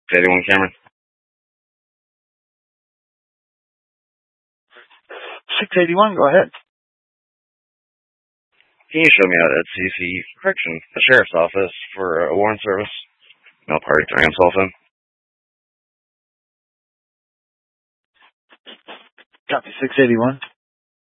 81 Cameron. 681, go ahead. Can you show me out at CC Correction, the sheriff's office, for a warrant service? No party during cell phone. Copy, 681.